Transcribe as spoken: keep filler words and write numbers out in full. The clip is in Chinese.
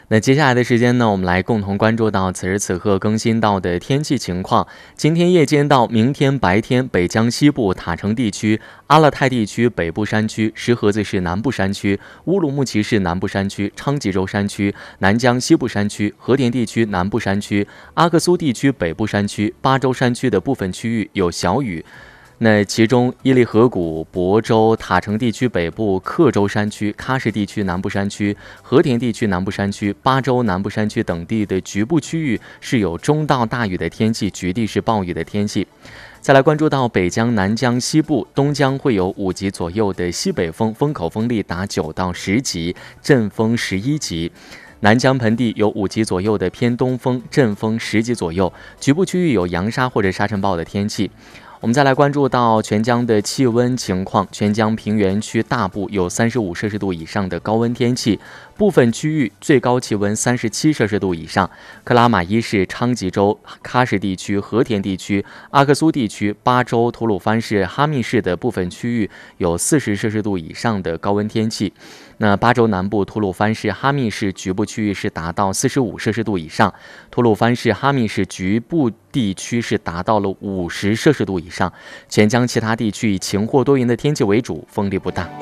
那接下来的时间呢，我们来共同关注到此时此刻更新到的天气情况。今天夜间到明天白天，北疆西部、塔城地区、阿勒泰地区北部山区、石河子市南部山区、乌鲁木齐市南部山区、昌吉州山区、南疆西部山区、和田地区南部山区、阿克苏地区北部山区、巴州山区的部分区域有小雨。那其中，伊犁河谷、亳州、塔城地区北部、克州山区、喀什地区南部山区、和田地区南部山区、巴州南部山区等地的局部区域是有中到大雨的天气，局地是暴雨的天气。再来关注到北疆、南疆西部、东疆会有五级左右的西北风，风口风力达九到十级，阵风十一级。南疆盆地有五级左右的偏东风，阵风十级左右，局部区域有扬沙或者沙尘暴的天气。我们再来关注到全疆的气温情况，全疆平原区大部有三十五摄氏度以上的高温天气，部分区域最高气温三十七摄氏度以上。克拉玛依市、昌吉州、喀什地区、和田地区、阿克苏地区、巴州、吐鲁番市、哈密市的部分区域有四十摄氏度以上的高温天气。那巴州南部、吐鲁番市、哈密市局部区域是达到四十五摄氏度以上，吐鲁番市、哈密市局部地区是达到了五十摄氏度以上。全疆其他地区以晴或多云的天气为主，风力不大。